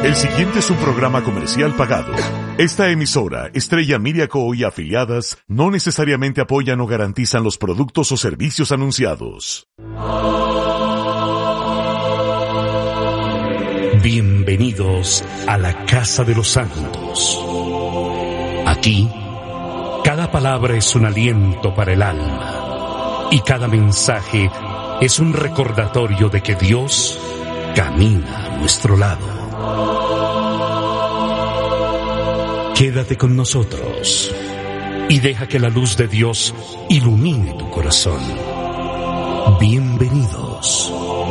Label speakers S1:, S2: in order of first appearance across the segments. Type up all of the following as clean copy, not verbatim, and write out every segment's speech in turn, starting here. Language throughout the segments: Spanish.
S1: El siguiente es un programa comercial pagado. Esta emisora, Estrella Media Co. y afiliadas, no necesariamente apoyan o garantizan los productos o servicios anunciados.
S2: Bienvenidos a la Casa de los Santos. Aquí, cada palabra es un aliento para el alma y cada mensaje es un recordatorio de que Dios camina a nuestro lado. Quédate con nosotros y deja que la luz de Dios ilumine tu corazón. Bienvenidos.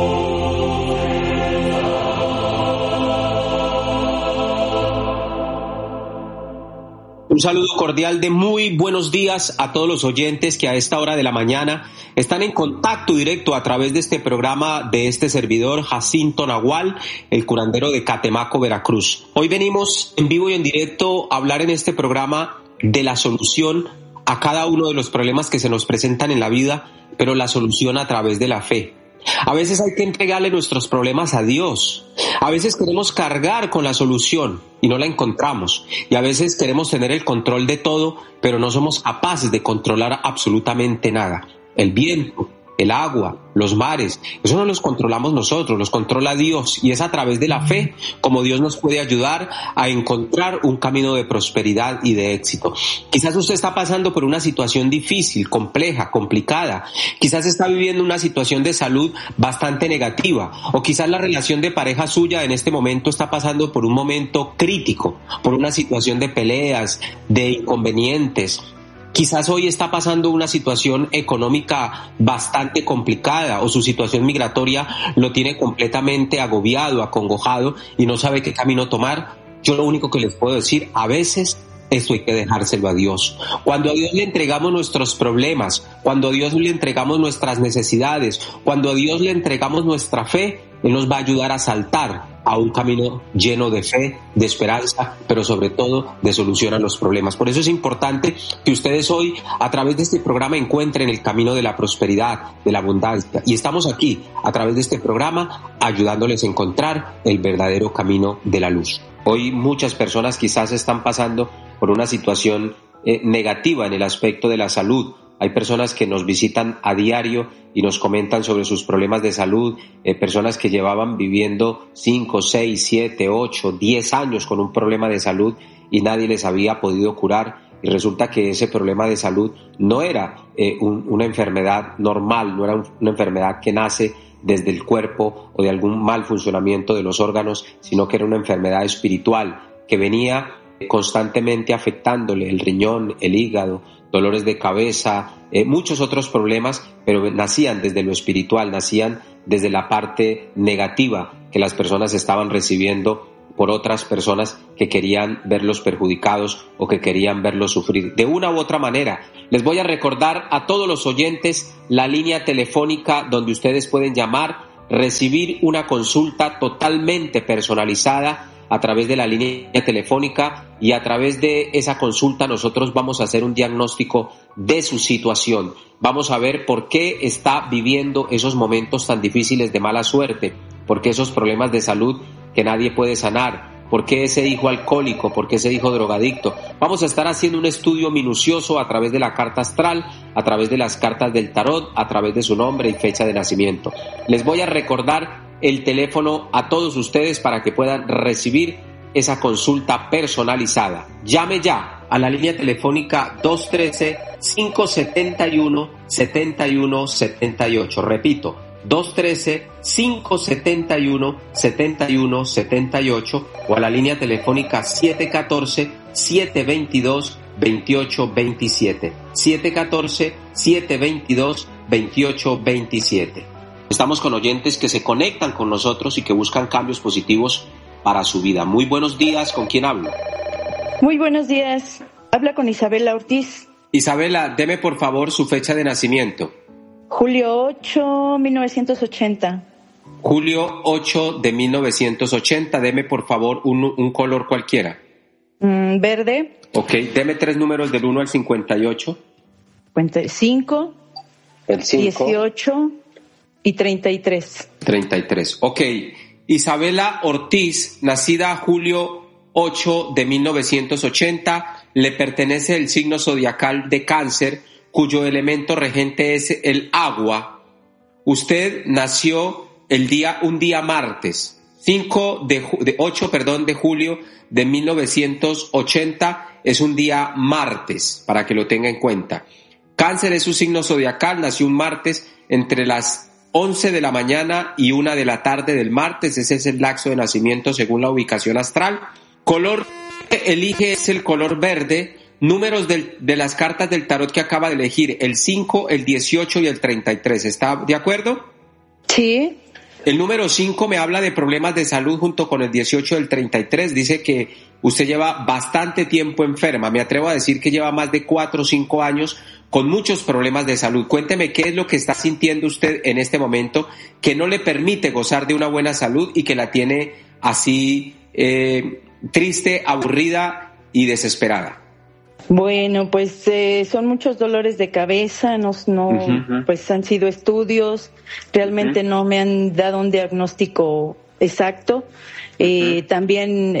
S3: Un saludo cordial de muy buenos días a todos los oyentes que a esta hora de la mañana están en contacto directo a través de este programa de este servidor Jacinto Nahual, el curandero de Catemaco, Veracruz. Hoy venimos en vivo y en directo a hablar en este programa de la solución a cada uno de los problemas que se nos presentan en la vida, pero la solución a través de la fe. A veces hay que entregarle nuestros problemas a Dios. A veces queremos cargar con la solución y no la encontramos. Y a veces queremos tener el control de todo, pero no somos capaces de controlar absolutamente nada. El viento, el agua, los mares, eso no los controlamos nosotros, los controla Dios. Y es a través de la fe como Dios nos puede ayudar a encontrar un camino de prosperidad y de éxito. Quizás usted está pasando por una situación difícil, compleja, complicada. Quizás está viviendo una situación de salud bastante negativa. O quizás la relación de pareja suya en este momento está pasando por un momento crítico, por una situación de peleas, de inconvenientes. Quizás hoy está pasando una situación económica bastante complicada o su situación migratoria lo tiene completamente agobiado, acongojado y no sabe qué camino tomar. Yo lo único que les puedo decir, a veces esto hay que dejárselo a Dios. Cuando a Dios le entregamos nuestros problemas, cuando a Dios le entregamos nuestras necesidades, cuando a Dios le entregamos nuestra fe, Él nos va a ayudar a saltar a un camino lleno de fe, de esperanza, pero sobre todo de solución a los problemas. Por eso es importante que ustedes hoy, a través de este programa, encuentren el camino de la prosperidad, de la abundancia. Y estamos aquí, a través de este programa, ayudándoles a encontrar el verdadero camino de la luz. Hoy muchas personas quizás están pasando por una situación negativa en el aspecto de la salud. Hay personas que nos visitan a diario y nos comentan sobre sus problemas de salud, personas que llevaban viviendo 5, 6, 7, 8, 10 años con un problema de salud y nadie les había podido curar. Y resulta que ese problema de salud no era una enfermedad normal, no era una enfermedad que nace desde el cuerpo o de algún mal funcionamiento de los órganos, sino que era una enfermedad espiritual que venía constantemente afectándole el riñón, el hígado, dolores de cabeza, muchos otros problemas, pero nacían desde lo espiritual, nacían desde la parte negativa que las personas estaban recibiendo por otras personas que querían verlos perjudicados o que querían verlos sufrir. De una u otra manera, les voy a recordar a todos los oyentes la línea telefónica donde ustedes pueden llamar, recibir una consulta totalmente personalizada a través de la línea telefónica, y a través de esa consulta nosotros vamos a hacer un diagnóstico de su situación. Vamos a ver por qué está viviendo esos momentos tan difíciles de mala suerte, por qué esos problemas de salud que nadie puede sanar, por qué ese hijo alcohólico, por qué ese hijo drogadicto. Vamos a estar haciendo un estudio minucioso a través de la carta astral, a través de las cartas del tarot, a través de su nombre y fecha de nacimiento. Les voy a recordar el teléfono a todos ustedes para que puedan recibir esa consulta personalizada. Llame ya a la línea telefónica 213-571-7178. Repito, 213-571-7178 o a la línea telefónica 714-722-2827. 714-722-2827. Estamos con oyentes que se conectan con nosotros y que buscan cambios positivos para su vida. Muy buenos días, ¿con quién hablo?
S4: Muy buenos días, habla con Isabela Ortiz.
S3: Isabela, deme por favor su fecha de nacimiento.
S4: Julio 8, 1980.
S3: Julio 8 de 1980, deme por favor un color cualquiera.
S4: Verde.
S3: Ok, deme 3 números del 1 al 58.
S4: 55.
S3: El 5.
S4: 18 y 33.
S3: 33, ok. Isabela Ortiz, nacida julio 8 de 1980, le pertenece el signo zodiacal de Cáncer, cuyo elemento regente es el agua. Usted nació un día martes, 8 de julio de 1980, es un día martes, para que lo tenga en cuenta. Cáncer es su signo zodiacal, nació un martes entre las 11 de la mañana y 1 de la tarde del martes, ese es el lapso de nacimiento según la ubicación astral. Color que elige es el color verde. Números de las cartas del tarot que acaba de elegir, el 5, el 18 y el 33, ¿está de acuerdo?
S4: Sí.
S3: El número 5 me habla de problemas de salud junto con el 18 y el 33, dice que usted lleva bastante tiempo enferma, me atrevo a decir que lleva más de 4 o 5 años con muchos problemas de salud. Cuénteme qué es lo que está sintiendo usted en este momento que no le permite gozar de una buena salud y que la tiene así triste, aburrida y desesperada.
S4: Bueno, pues son muchos dolores de cabeza, pues han sido estudios, realmente no me han dado un diagnóstico exacto. También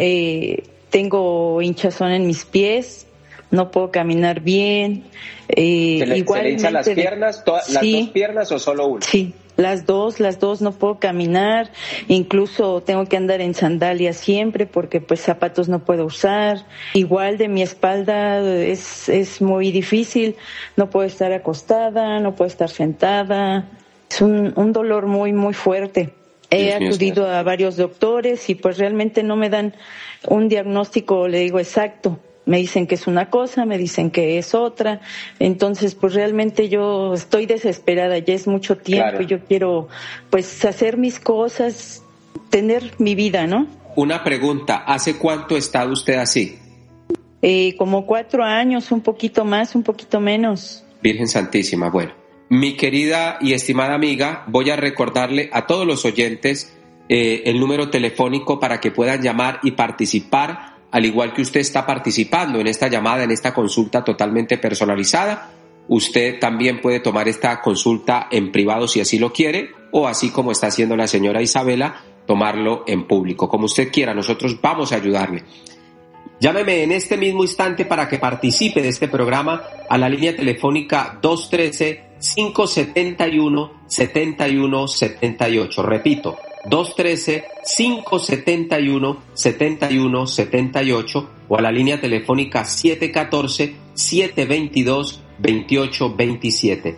S4: tengo hinchazón en mis pies, no puedo caminar bien.
S3: ¿Se le hinchan las piernas, las
S4: sí,
S3: 2 piernas o solo una?
S4: Sí. Las dos, no puedo caminar, incluso tengo que andar en sandalias siempre porque pues zapatos no puedo usar. Igual de mi espalda es muy difícil, no puedo estar acostada, no puedo estar sentada, es un dolor muy, muy fuerte. He acudido a varios doctores y pues realmente no me dan un diagnóstico, le digo, exacto. Me dicen que es una cosa, me dicen que es otra, entonces pues realmente yo estoy desesperada, ya es mucho tiempo, claro. Y yo quiero pues hacer mis cosas, tener mi vida, ¿no?
S3: Una pregunta, ¿hace cuánto está usted así?
S4: Como 4 años, un poquito más, un poquito menos.
S3: Virgen Santísima, bueno. Mi querida y estimada amiga, voy a recordarle a todos los oyentes el número telefónico para que puedan llamar y participar, al igual que usted está participando en esta llamada, en esta consulta totalmente personalizada. Usted también puede tomar esta consulta en privado si así lo quiere, o así como está haciendo la señora Isabela, tomarlo en público. Como usted quiera, nosotros vamos a ayudarle. Llámeme en este mismo instante para que participe de este programa a la línea telefónica 213-571-7178. Repito, 213-571-7178 o a la línea telefónica 714-722-2827.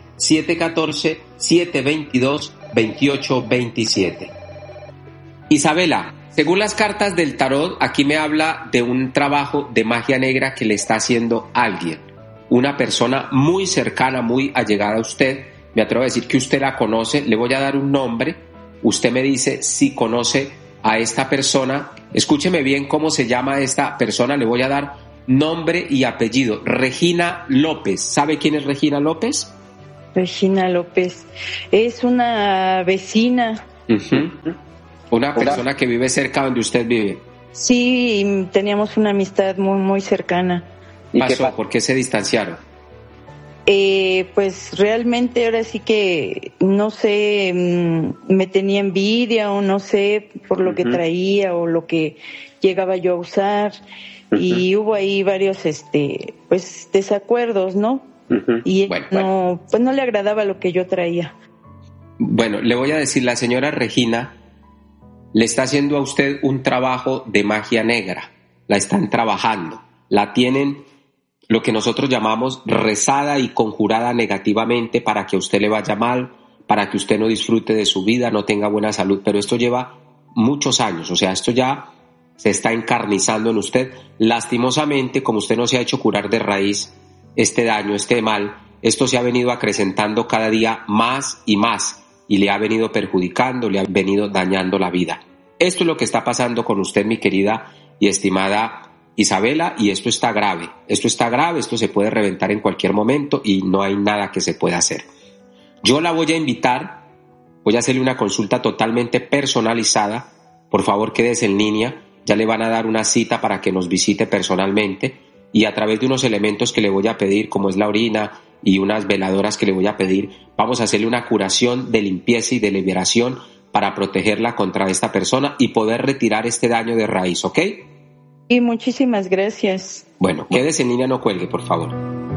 S3: 714-722-2827. Isabela, según las cartas del tarot, aquí me habla de un trabajo de magia negra que le está haciendo alguien, una persona muy cercana, muy allegada a usted. Me atrevo a decir que usted la conoce. Le voy a dar un nombre. Usted me dice si conoce a esta persona. Escúcheme bien cómo se llama esta persona. Le voy a dar nombre y apellido. Regina López. ¿Sabe quién es Regina López?
S4: Regina López es una vecina.
S3: Una persona que vive cerca donde usted vive.
S4: Sí, teníamos una amistad muy, muy cercana.
S3: ¿Y qué pasó? ¿Por qué se distanciaron?
S4: Pues realmente ahora sí que no sé, me tenía envidia o no sé por lo que traía o lo que llegaba yo a usar, y hubo ahí varios pues desacuerdos, ¿no? Y no le agradaba lo que yo traía.
S3: Bueno, le voy a decir, la señora Regina le está haciendo a usted un trabajo de magia negra. La están trabajando, la tienen lo que nosotros llamamos rezada y conjurada negativamente para que a usted le vaya mal, para que usted no disfrute de su vida, no tenga buena salud, pero esto lleva muchos años, o sea, esto ya se está encarnizando en usted. Lastimosamente, como usted no se ha hecho curar de raíz este daño, este mal, esto se ha venido acrecentando cada día más y más y le ha venido perjudicando, le ha venido dañando la vida. Esto es lo que está pasando con usted, mi querida y estimada Isabela, y esto está grave, esto se puede reventar en cualquier momento y no hay nada que se pueda hacer. Yo la voy a invitar, voy a hacerle una consulta totalmente personalizada. Por favor, quédese en línea, ya le van a dar una cita para que nos visite personalmente, y a través de unos elementos que le voy a pedir, como es la orina y unas veladoras que le voy a pedir, vamos a hacerle una curación de limpieza y de liberación para protegerla contra esta persona y poder retirar este daño de raíz, ¿ok?
S4: Y muchísimas gracias.
S3: Bueno, quédese en línea, no cuelgue, por favor.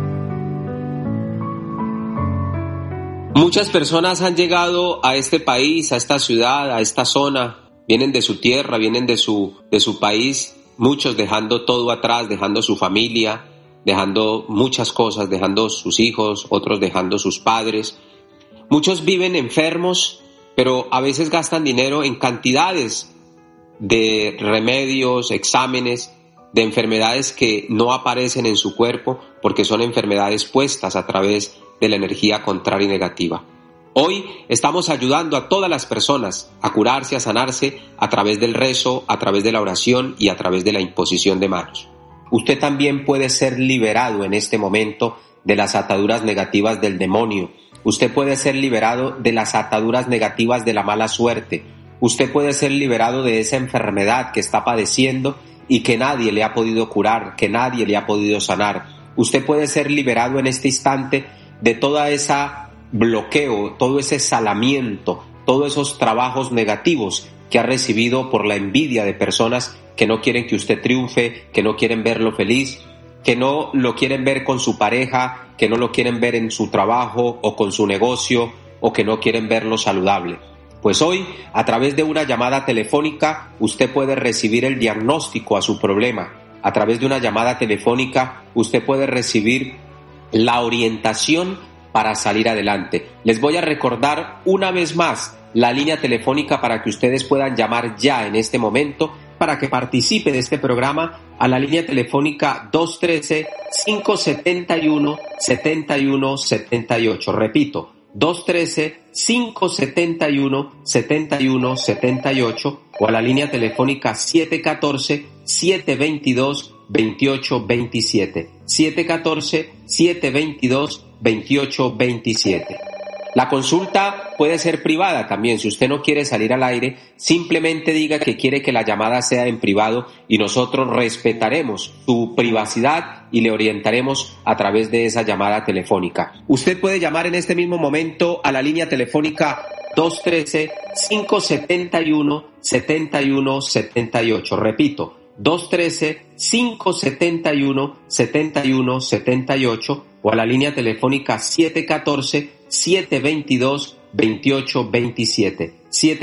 S3: Muchas personas han llegado a este país, a esta ciudad, a esta zona, vienen de su tierra, vienen de su país, muchos dejando todo atrás, dejando su familia, dejando muchas cosas, dejando sus hijos, otros dejando sus padres. Muchos viven enfermos, pero a veces gastan dinero en cantidades de remedios, exámenes, de enfermedades que no aparecen en su cuerpo porque son enfermedades puestas a través de la energía contraria y negativa. Hoy estamos ayudando a todas las personas a curarse, a sanarse a través del rezo, a través de la oración y a través de la imposición de manos. Usted también puede ser liberado en este momento de las ataduras negativas del demonio. Usted puede ser liberado de las ataduras negativas de la mala suerte. Usted puede ser liberado de esa enfermedad que está padeciendo y que nadie le ha podido curar, que nadie le ha podido sanar. Usted puede ser liberado en este instante de todo ese bloqueo, todo ese salamiento, todos esos trabajos negativos que ha recibido por la envidia de personas que no quieren que usted triunfe, que no quieren verlo feliz, que no lo quieren ver con su pareja, que no lo quieren ver en su trabajo o con su negocio, o que no quieren verlo saludable. Pues hoy, a través de una llamada telefónica, usted puede recibir el diagnóstico a su problema. A través de una llamada telefónica, usted puede recibir la orientación para salir adelante. Les voy a recordar una vez más la línea telefónica para que ustedes puedan llamar ya en este momento para que participe de este programa a la línea telefónica 213-571-7178. Repito, 213-571-7178 o a la línea telefónica 714-722-2827. 714-722-2827. La consulta puede ser privada también. Si usted no quiere salir al aire, simplemente diga que quiere que la llamada sea en privado y nosotros respetaremos su privacidad y le orientaremos a través de esa llamada telefónica. Usted puede llamar en este mismo momento a la línea telefónica 213-571-7178. Repito, 213-571-7178 o a la línea telefónica 714-722-2827.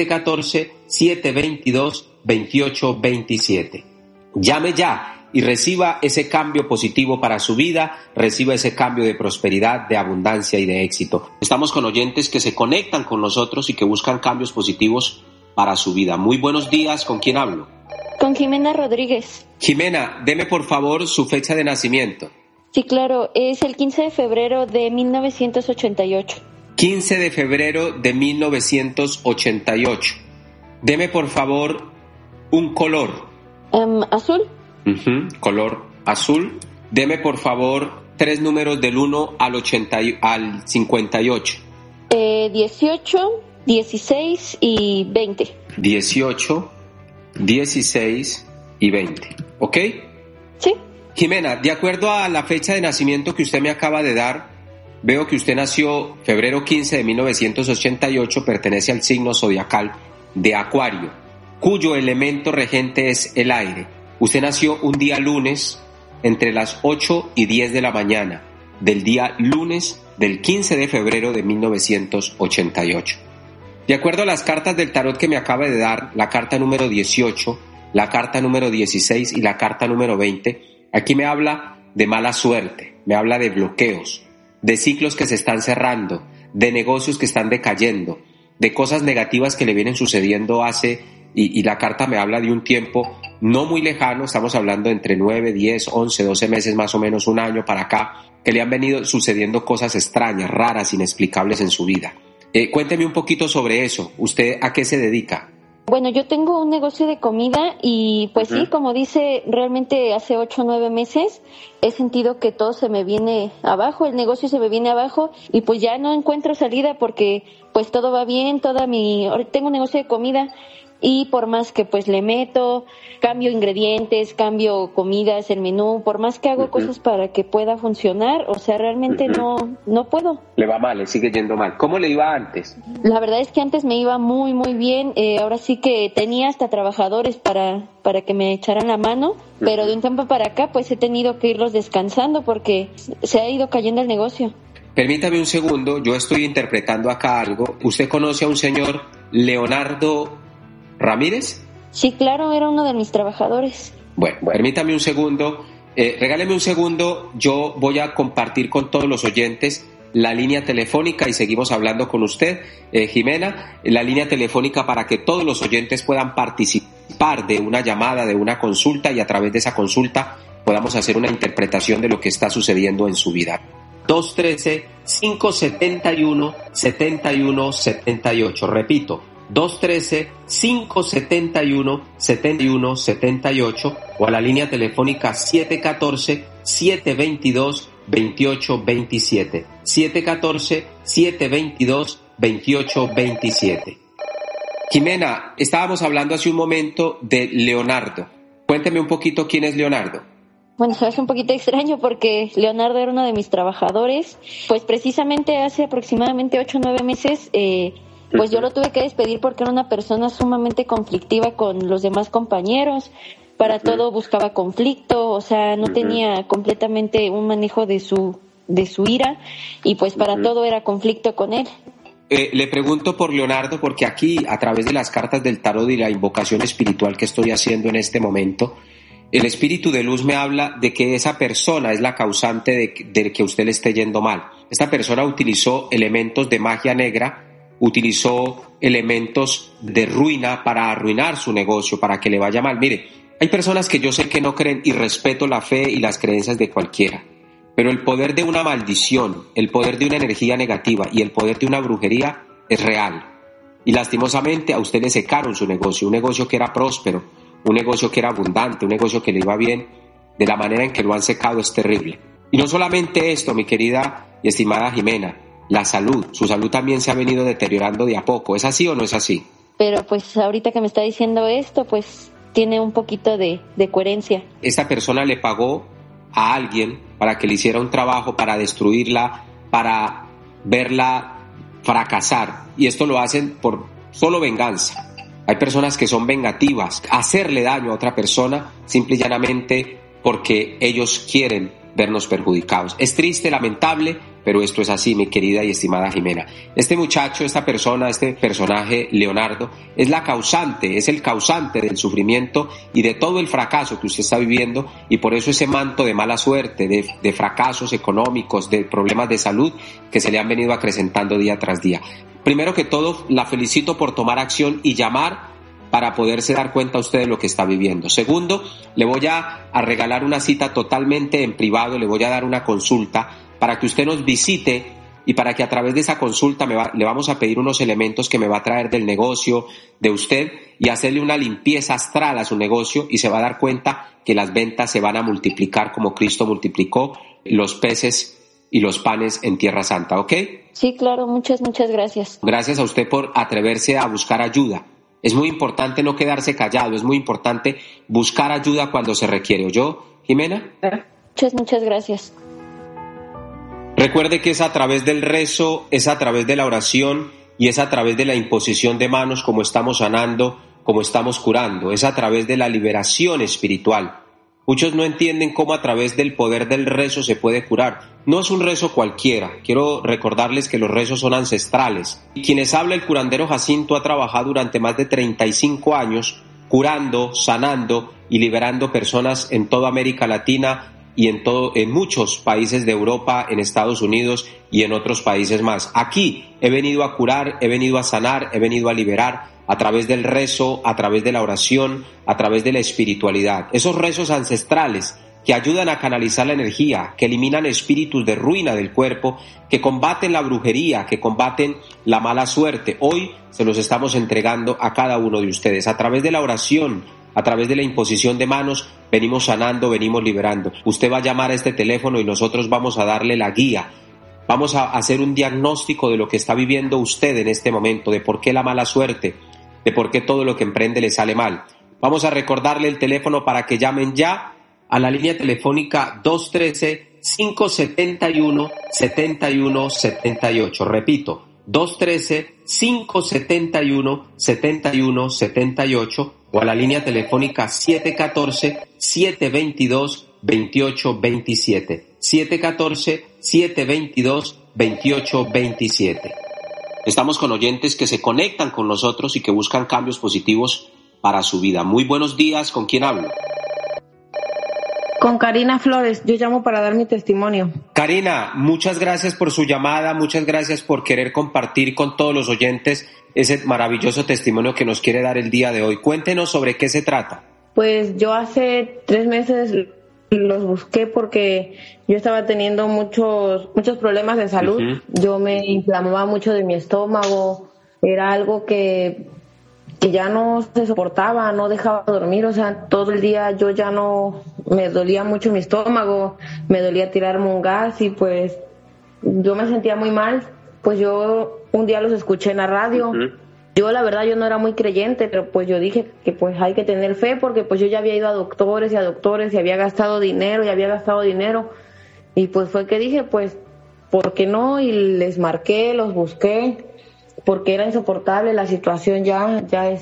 S3: 714-722-2827. Llame ya y reciba ese cambio positivo para su vida, reciba ese cambio de prosperidad, de abundancia y de éxito. Estamos con oyentes que se conectan con nosotros y que buscan cambios positivos para su vida. Muy buenos días, ¿con quién hablo?
S5: Con Jimena Rodríguez.
S3: Jimena, deme por favor su fecha de nacimiento.
S5: Sí, claro, es el 15 de febrero de 1988.
S3: 15 de febrero de 1988. Deme por favor un color.
S5: ¿Azul?
S3: Color azul. Deme por favor 3 números del 1 al 58.
S5: 18, 16 y 20.
S3: 18, 16 y 20. ¿Ok?
S5: Sí.
S3: Jimena, de acuerdo a la fecha de nacimiento que usted me acaba de dar, veo que usted nació febrero 15 de 1988, pertenece al signo zodiacal de Acuario, cuyo elemento regente es el aire. Usted nació un día lunes entre las 8 y 10 de la mañana del día lunes del 15 de febrero de 1988. De acuerdo a las cartas del tarot que me acaba de dar, la carta número 18, la carta número 16 y la carta número 20, aquí me habla de mala suerte, me habla de bloqueos, de ciclos que se están cerrando, de negocios que están decayendo, de cosas negativas que le vienen sucediendo y la carta me habla de un tiempo no muy lejano, estamos hablando entre 9, 10, 11, 12 meses, más o menos un año para acá, que le han venido sucediendo cosas extrañas, raras, inexplicables en su vida. Cuénteme un poquito sobre eso. ¿Usted a qué se dedica?
S5: Bueno, yo tengo un negocio de comida y pues sí, como dice, realmente hace 8 o 9 meses he sentido que todo se me viene abajo, el negocio se me viene abajo y pues ya no encuentro salida porque pues todo va bien, tengo un negocio de comida y por más que pues le meto, cambio ingredientes, cambio comidas, el menú, por más que hago cosas para que pueda funcionar, o sea, realmente no puedo.
S3: Le va mal, le sigue yendo mal. ¿Cómo le iba antes?
S5: La verdad es que antes me iba muy, muy bien. Ahora sí que tenía hasta trabajadores para que me echaran la mano, pero de un tiempo para acá pues he tenido que irlos descansando porque se ha ido cayendo el negocio.
S3: Permítame un segundo, yo estoy interpretando acá algo. ¿Usted conoce a un señor Leonardo Ramírez?
S5: Sí, claro, era uno de mis trabajadores.
S3: Bueno, permítame un segundo, regáleme un segundo, yo voy a compartir con todos los oyentes la línea telefónica y seguimos hablando con usted, Jimena, la línea telefónica para que todos los oyentes puedan participar de una llamada, de una consulta, y a través de esa consulta podamos hacer una interpretación de lo que está sucediendo en su vida. 213-571-7178, repito, 213-571-7178 o a la línea telefónica 714-722-2827. 714-722-2827. Jimena, estábamos hablando hace un momento de Leonardo. Cuénteme un poquito quién es Leonardo.
S5: Bueno, es un poquito extraño porque Leonardo era uno de mis trabajadores. Pues precisamente hace aproximadamente 8 o 9 meses, pues yo lo tuve que despedir porque era una persona sumamente conflictiva con los demás compañeros. Para todo buscaba conflicto, o sea, no tenía completamente un manejo de su ira y pues para todo era conflicto con él.
S3: Le pregunto por Leonardo porque aquí, a través de las cartas del tarot y la invocación espiritual que estoy haciendo en este momento, el espíritu de luz me habla de que esa persona es la causante de que usted le esté yendo mal. Esta persona utilizó elementos de magia negra, utilizó elementos de ruina para arruinar su negocio, para que le vaya mal. Mire, hay personas que yo sé que no creen y respeto la fe y las creencias de cualquiera, pero el poder de una maldición, el poder de una energía negativa y el poder de una brujería es real. Y lastimosamente a usted le secaron su negocio, un negocio que era próspero, un negocio que era abundante, un negocio que le iba bien. De la manera en que lo han secado es terrible. Y no solamente esto, mi querida y estimada Jimena, la salud, su salud también se ha venido deteriorando de a poco. ¿Es así o no es así?
S5: Pero pues ahorita que me está diciendo esto, pues tiene un poquito de coherencia.
S3: Esta persona le pagó a alguien para que le hiciera un trabajo, para destruirla, para verla fracasar. Y esto lo hacen por solo venganza. Hay personas que son vengativas, hacerle daño a otra persona simple y llanamente porque ellos quieren vernos perjudicados. Es triste, lamentable, pero esto es así, mi querida y estimada Jimena. Este muchacho, esta persona, este personaje, Leonardo, es la causante, es el causante del sufrimiento y de todo el fracaso que usted está viviendo, y por eso ese manto de mala suerte, de fracasos económicos, de problemas de salud que se le han venido acrecentando día tras día. Primero que todo, la felicito por tomar acción y llamar para poderse dar cuenta usted de lo que está viviendo. Segundo, le voy a regalar una cita totalmente en privado, le voy a dar una consulta para que usted nos visite y para que a través de esa consulta le vamos a pedir unos elementos que me va a traer del negocio de usted y hacerle una limpieza astral a su negocio, y se va a dar cuenta que las ventas se van a multiplicar como Cristo multiplicó los peces y los panes en Tierra Santa, ¿ok?
S5: Sí, claro, muchas gracias.
S3: Gracias a usted por atreverse a buscar ayuda. Es muy importante no quedarse callado, es muy importante buscar ayuda cuando se requiere. ¿Oyó, Jimena?
S5: Muchas gracias.
S3: Recuerde que es a través del rezo, es a través de la oración y es a través de la imposición de manos como estamos sanando, como estamos curando. Es a través de la liberación espiritual. Muchos no entienden cómo a través del poder del rezo se puede curar. No es un rezo cualquiera. Quiero recordarles que los rezos son ancestrales. Y quienes habla el curandero Jacinto ha trabajado durante más de 35 años curando, sanando y liberando personas en toda América Latina y en muchos países de Europa, en Estados Unidos y en otros países más. Aquí he venido a curar, he venido a sanar, he venido a liberar a través del rezo, a través de la oración, a través de la espiritualidad. Esos rezos ancestrales que ayudan a canalizar la energía, que eliminan espíritus de ruina del cuerpo, que combaten la brujería, que combaten la mala suerte. Hoy se los estamos entregando a cada uno de ustedes. A través de la oración, a través de la imposición de manos, venimos sanando, venimos liberando. Usted va a llamar a este teléfono y nosotros vamos a darle la guía. Vamos a hacer un diagnóstico de lo que está viviendo usted en este momento, de por qué la mala suerte, de por qué todo lo que emprende le sale mal. Vamos a recordarle el teléfono para que llamen ya a la línea telefónica 213-571-7178. Repito, 213-571-7178 o a la línea telefónica 714-722-2827. 714-722-2827. Estamos con oyentes que se conectan con nosotros y que buscan cambios positivos para su vida. Muy buenos días, ¿con quién hablo?
S6: Con Karina Flores, yo llamo para dar mi testimonio.
S3: Karina, muchas gracias por su llamada, muchas gracias por querer compartir con todos los oyentes ese maravilloso testimonio que nos quiere dar el día de hoy. Cuéntenos sobre qué se trata.
S6: Pues yo hace 3 meses los busqué porque yo estaba teniendo muchos problemas de salud. Uh-huh. Yo me inflamaba mucho de mi estómago, era algo que ya no se soportaba, no dejaba dormir, o sea, todo el día yo ya no, me dolía mucho mi estómago, me dolía tirarme un gas y pues yo me sentía muy mal. Pues yo un día los escuché en la radio. Uh-huh. Yo la verdad yo no era muy creyente, pero pues yo dije que pues hay que tener fe porque pues yo ya había ido a doctores y había gastado dinero y pues fue que dije pues ¿por qué no? Y les marqué, los busqué porque era insoportable la situación yo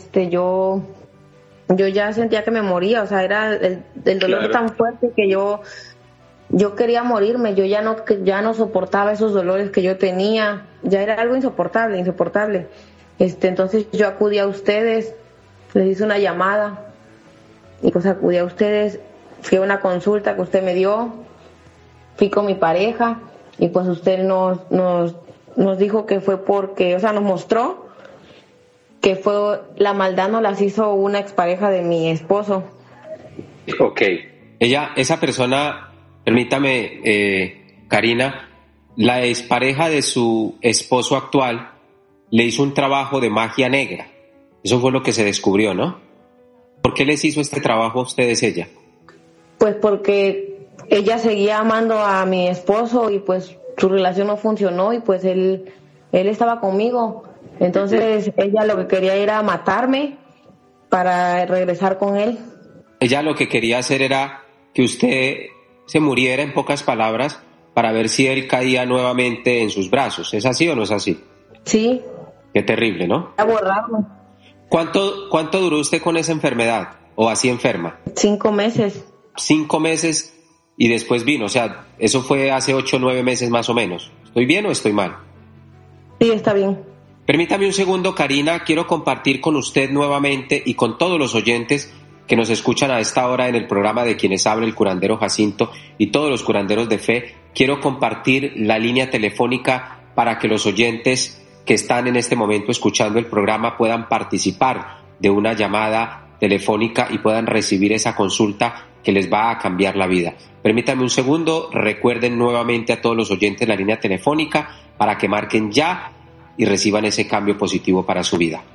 S6: ya sentía que me moría, o sea, era el dolor claro. Tan fuerte que yo quería morirme, yo ya no soportaba esos dolores que yo tenía, ya era algo insoportable. Entonces yo acudí a ustedes, les hice una llamada y pues acudí a ustedes, fui a una consulta que usted me dio, fui con mi pareja y pues usted nos dijo que fue porque, o sea, nos mostró que fue la maldad nos las hizo una expareja de mi esposo.
S3: Ok. Esa persona, permítame, Karina, la expareja de su esposo actual le hizo un trabajo de magia negra. Eso fue lo que se descubrió, ¿no? ¿Por qué les hizo este trabajo a ustedes ella?
S6: Pues porque ella seguía amando a mi esposo y pues su relación no funcionó y pues él estaba conmigo. Entonces ella lo que quería era matarme para regresar con él.
S3: Ella lo que quería hacer era que usted se muriera, en pocas palabras, para ver si él caía nuevamente en sus brazos. ¿Es así o no es así?
S6: Sí.
S3: Qué terrible, ¿no?
S6: A borrarme.
S3: ¿Cuánto duró usted con esa enfermedad o así enferma?
S6: 5 meses.
S3: 5 meses y después vino, o sea, eso fue hace 8 o 9 meses más o menos. ¿Estoy bien o estoy mal?
S6: Sí, está bien.
S3: Permítame un segundo, Karina, quiero compartir con usted nuevamente y con todos los oyentes que nos escuchan a esta hora en el programa de quienes habla el curandero Jacinto y todos los curanderos de fe. Quiero compartir la línea telefónica para que los oyentes que están en este momento escuchando el programa puedan participar de una llamada telefónica y puedan recibir esa consulta que les va a cambiar la vida. Permítanme un segundo, recuerden nuevamente a todos los oyentes la línea telefónica para que marquen ya y reciban ese cambio positivo para su vida.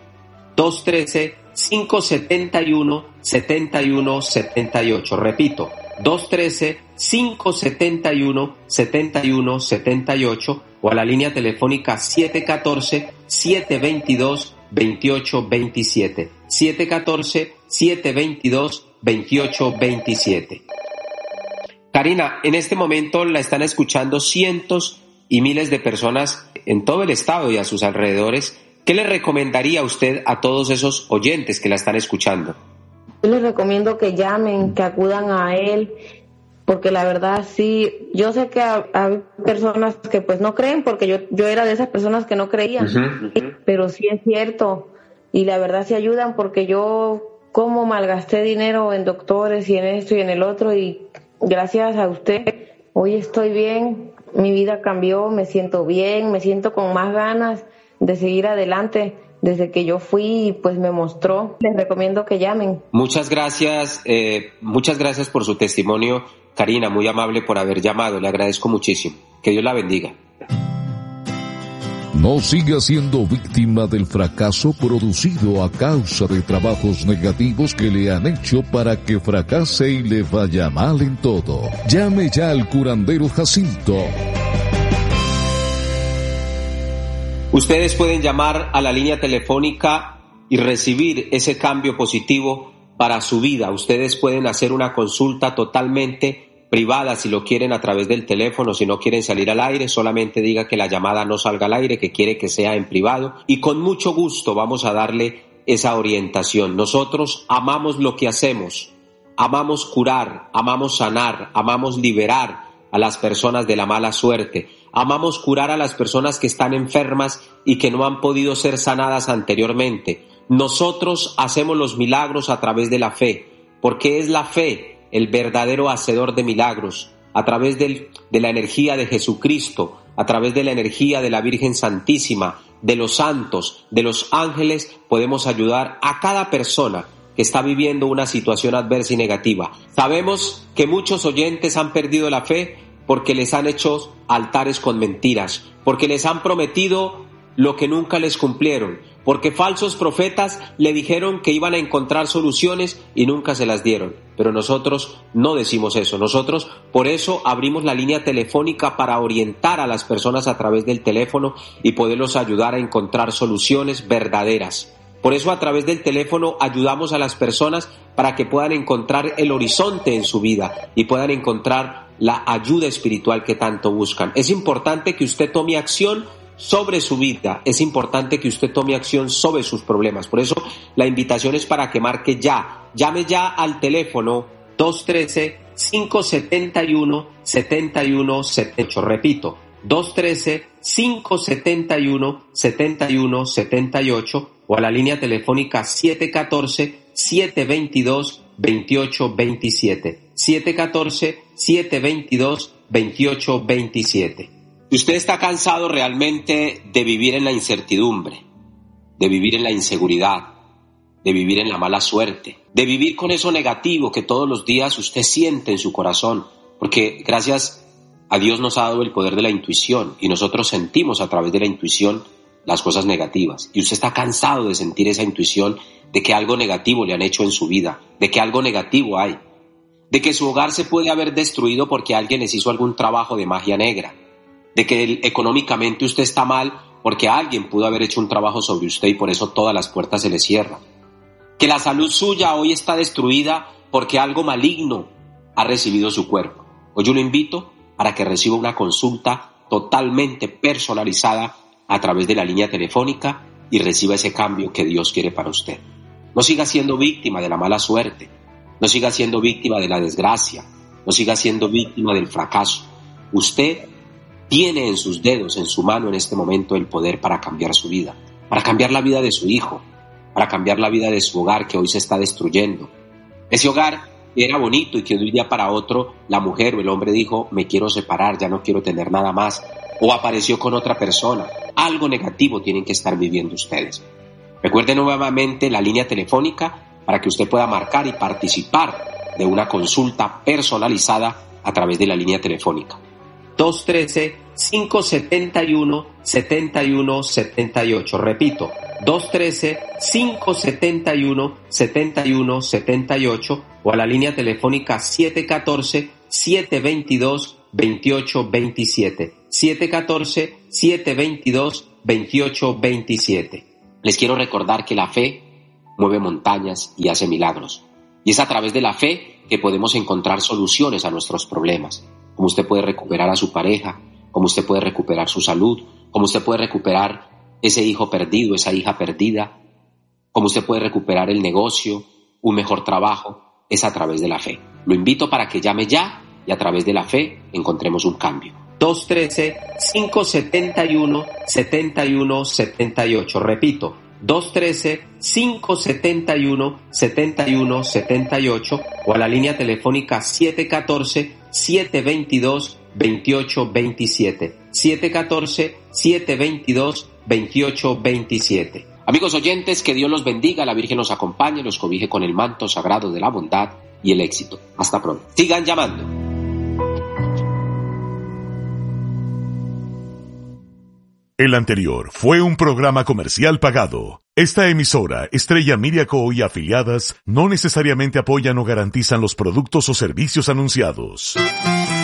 S3: 213-571-7178. Repito, 213-571-7178 o a la línea telefónica 714-722-2827. 714-722-2827. Karina, en este momento la están escuchando cientos y miles de personas en todo el estado y a sus alrededores. ¿Qué le recomendaría usted a todos esos oyentes que la están escuchando?
S6: Yo les recomiendo que llamen, que acudan a él, porque la verdad sí, yo sé que hay personas que pues no creen, porque yo era de esas personas que no creían, pero sí es cierto, y la verdad sí ayudan, porque yo como malgasté dinero en doctores y en esto y en el otro, y gracias a usted hoy estoy bien, mi vida cambió, me siento bien, me siento con más ganas de seguir adelante desde que yo fui y pues me mostró. Les recomiendo que llamen.
S3: Muchas gracias por su testimonio, Karina, muy amable por haber llamado, le agradezco muchísimo. Que Dios la bendiga.
S7: No siga siendo víctima del fracaso producido a causa de trabajos negativos que le han hecho para que fracase y le vaya mal en todo. Llame ya al curandero Jacinto.
S3: Ustedes pueden llamar a la línea telefónica y recibir ese cambio positivo para su vida. Ustedes pueden hacer una consulta totalmente privada si lo quieren a través del teléfono. Si no quieren salir al aire, solamente diga que la llamada no salga al aire, que quiere que sea en privado, y con mucho gusto vamos a darle esa orientación. Nosotros amamos lo que hacemos, amamos curar, amamos sanar, amamos liberar a las personas de la mala suerte, amamos curar a las personas que están enfermas y que no han podido ser sanadas anteriormente. Nosotros hacemos los milagros a través de la fe, porque es la fe el verdadero hacedor de milagros. A través de la energía de Jesucristo, a través de la energía de la Virgen Santísima, de los santos, de los ángeles, podemos ayudar a cada persona que está viviendo una situación adversa y negativa. Sabemos que muchos oyentes han perdido la fe porque les han hecho altares con mentiras, porque les han prometido lo que nunca les cumplieron, porque falsos profetas le dijeron que iban a encontrar soluciones y nunca se las dieron. Pero nosotros no decimos eso. Nosotros por eso abrimos la línea telefónica para orientar a las personas a través del teléfono y poderlos ayudar a encontrar soluciones verdaderas. Por eso a través del teléfono ayudamos a las personas para que puedan encontrar el horizonte en su vida y puedan encontrar la ayuda espiritual que tanto buscan. Es importante que usted tome acción sobre su vida, es importante que usted tome acción sobre sus problemas. Por eso la invitación es para que marque ya, llame ya al teléfono 213-571-7178, repito, 213-571-7178 o a la línea telefónica 714-722-2827, 714-722-2827. Si usted está cansado realmente de vivir en la incertidumbre, de vivir en la inseguridad, de vivir en la mala suerte, de vivir con eso negativo que todos los días usted siente en su corazón, porque gracias a Dios nos ha dado el poder de la intuición y nosotros sentimos a través de la intuición las cosas negativas, y usted está cansado de sentir esa intuición de que algo negativo le han hecho en su vida, de que algo negativo hay, de que su hogar se puede haber destruido porque alguien les hizo algún trabajo de magia negra, de que económicamente usted está mal porque alguien pudo haber hecho un trabajo sobre usted y por eso todas las puertas se le cierran, que la salud suya hoy está destruida porque algo maligno ha recibido su cuerpo. Hoy yo lo invito para que reciba una consulta totalmente personalizada a través de la línea telefónica y reciba ese cambio que Dios quiere para usted. No siga siendo víctima de la mala suerte, no siga siendo víctima de la desgracia, no siga siendo víctima del fracaso. Usted tiene en sus dedos, en su mano en este momento el poder para cambiar su vida, para cambiar la vida de su hijo, para cambiar la vida de su hogar que hoy se está destruyendo. Ese hogar que era bonito y que de un día para otro la mujer o el hombre dijo, me quiero separar, ya no quiero tener nada más, o apareció con otra persona. Algo negativo tienen que estar viviendo ustedes. Recuerde nuevamente la línea telefónica para que usted pueda marcar y participar de una consulta personalizada a través de la línea telefónica. 213-571-7178, repito, 213-571-7178 o a la línea telefónica 714-722-2827, 714-722-2827. Les quiero recordar que la fe mueve montañas y hace milagros, y es a través de la fe que podemos encontrar soluciones a nuestros problemas. Como usted puede recuperar a su pareja, como usted puede recuperar su salud, como usted puede recuperar ese hijo perdido, esa hija perdida, como usted puede recuperar el negocio, un mejor trabajo, es a través de la fe. Lo invito para que llame ya y a través de la fe encontremos un cambio. 213-571-7178, repito, 213-571-7178 o a la línea telefónica 714-722-2827, 714-722-2827. Amigos oyentes, que Dios los bendiga, la Virgen los acompañe, los cobije con el manto sagrado de la bondad y el éxito. Hasta pronto. Sigan llamando.
S1: El anterior fue un programa comercial pagado. Esta emisora, Estrella Miriaco y afiliadas, no necesariamente apoyan o garantizan los productos o servicios anunciados.